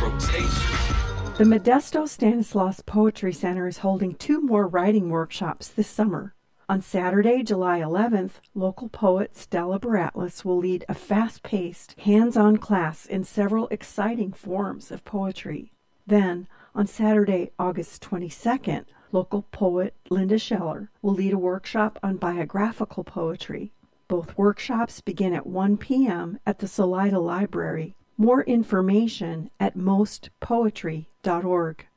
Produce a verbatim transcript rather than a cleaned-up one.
rotation. The Modesto Stanislaus Poetry Center is holding two more writing workshops this summer. On Saturday, July eleventh, local poet Stella Baratlis will lead a fast-paced, hands-on class in several exciting forms of poetry. Then, on Saturday, August twenty-second, local poet Linda Scheller will lead a workshop on biographical poetry. Both workshops begin at one p.m. at the Salida Library. More information at most poetry dot org.